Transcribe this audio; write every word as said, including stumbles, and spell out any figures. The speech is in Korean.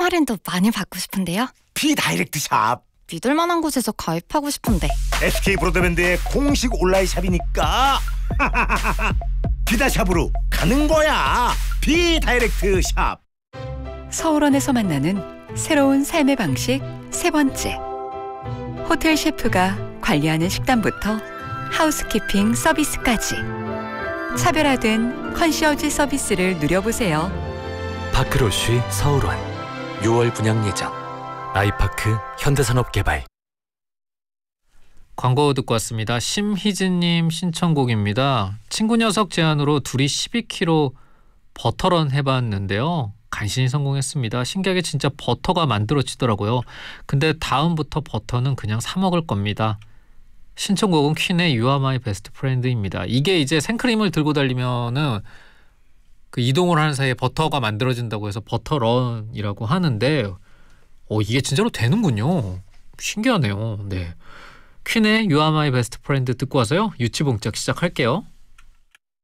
할인도 많이 받고 싶은데요. 비다이렉트 샵. 믿을 만한 곳에서 가입하고 싶은데. 에스케이 브로드밴드의 공식 온라인 샵이니까 비다샵으로 가는 거야. 비다이렉트 샵. 서울원에서 만나는 새로운 삶의 방식 세 번째. 호텔 셰프가 관리하는 식단부터 하우스키핑 서비스까지 차별화된 컨시어지 서비스를 누려보세요. 파크로쉬 서울원 유월 분양 예정. 아이파크 현대산업개발. 광고 듣고 왔습니다. 심희진님 신청곡입니다. 친구 녀석 제안으로 둘이 십이 킬로그램 버터런 해봤는데요. 간신히 성공했습니다. 신기하게 진짜 버터가 만들어지더라고요. 근데 다음부터 버터는 그냥 사 먹을 겁니다. 신청곡은 퀸의 You Are My Best Friend입니다. 이게 이제 생크림을 들고 달리면은 그 이동을 하는 사이에 버터가 만들어진다고 해서 버터런이라고 하는데, 어, 이게 진짜로 되는군요. 신기하네요. 네. 퀸의 You Are My Best Friend 듣고 와서요. 유치봉짝 시작할게요.